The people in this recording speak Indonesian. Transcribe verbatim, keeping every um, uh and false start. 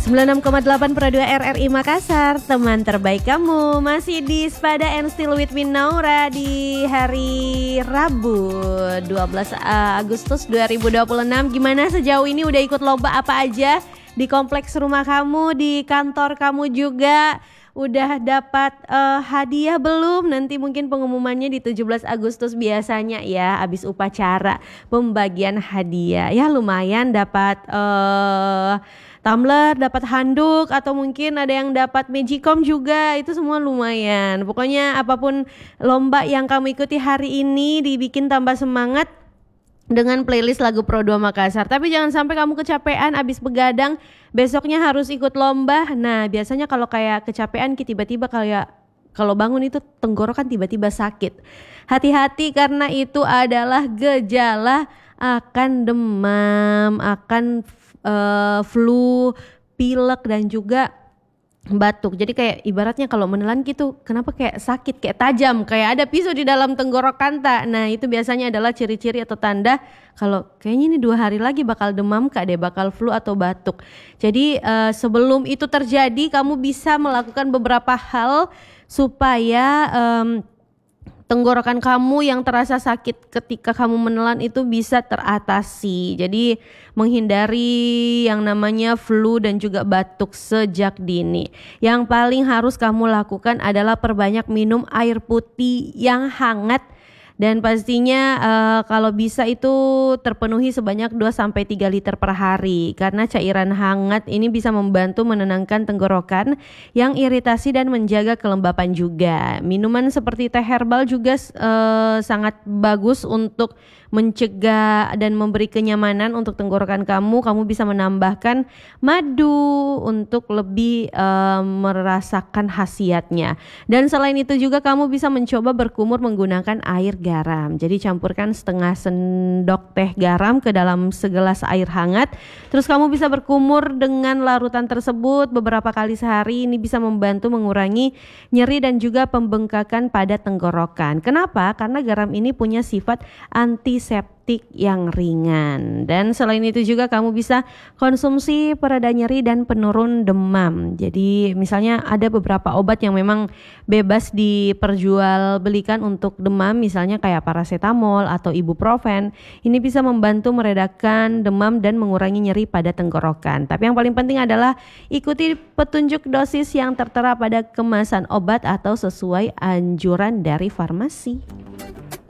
sembilan puluh enam koma delapan per dua R R I Makassar, teman terbaik kamu. Masih di Spada and Still with me Naura di hari Rabu dua belas Agustus dua ribu dua puluh enam. Gimana sejauh ini, udah ikut lomba apa aja di kompleks rumah kamu, di kantor kamu juga? Udah dapat uh, hadiah belum? Nanti mungkin pengumumannya di tujuh belas Agustus biasanya ya, habis upacara pembagian hadiah. Ya lumayan dapat uh, tumbler, dapat handuk, atau mungkin ada yang dapat Magicom juga. Itu semua lumayan. Pokoknya apapun lomba yang kamu ikuti hari ini, dibikin tambah semangat dengan playlist lagu Pro dua Makassar. Tapi jangan sampai kamu kecapean abis begadang, besoknya harus ikut lomba. Nah biasanya kalau kayak kecapean tiba-tiba kayak kalau bangun itu tenggorokan tiba-tiba sakit. Hati-hati karena itu adalah gejala akan demam, akan uh, flu, pilek dan juga batuk. Jadi kayak ibaratnya kalau menelan gitu, kenapa kayak sakit, kayak tajam, kayak ada pisau di dalam tenggorokan tak. Nah itu biasanya adalah ciri-ciri atau tanda kalau kayaknya ini dua hari lagi bakal demam kak deh, bakal flu atau batuk. Jadi uh, sebelum itu terjadi, kamu bisa melakukan beberapa hal supaya um, tenggorokan kamu yang terasa sakit ketika kamu menelan itu bisa teratasi. Jadi menghindari yang namanya flu dan juga batuk sejak dini. Yang paling harus kamu lakukan adalah perbanyak minum air putih yang hangat. Dan pastinya uh, kalau bisa itu terpenuhi sebanyak dua sampai tiga liter per hari. Karena cairan hangat ini bisa membantu menenangkan tenggorokan yang iritasi dan menjaga kelembapan juga. Minuman seperti teh herbal juga uh, sangat bagus untuk mencegah dan memberi kenyamanan untuk tenggorokan kamu. Kamu bisa menambahkan madu untuk lebih uh, merasakan khasiatnya. Dan selain itu juga kamu bisa mencoba berkumur menggunakan air garam. Jadi campurkan setengah sendok teh garam ke dalam segelas air hangat. Terus kamu bisa berkumur dengan larutan tersebut beberapa kali sehari. Ini bisa membantu mengurangi nyeri dan juga pembengkakan pada tenggorokan. Kenapa? Karena garam ini punya sifat antiseptik yang ringan. Dan selain itu juga kamu bisa konsumsi pereda nyeri dan penurun demam. Jadi misalnya ada beberapa obat yang memang bebas diperjualbelikan untuk demam, misalnya kayak paracetamol atau ibuprofen. Ini bisa membantu meredakan demam dan mengurangi nyeri pada tenggorokan. Tapi yang paling penting adalah ikuti petunjuk dosis yang tertera pada kemasan obat atau sesuai anjuran dari farmasi.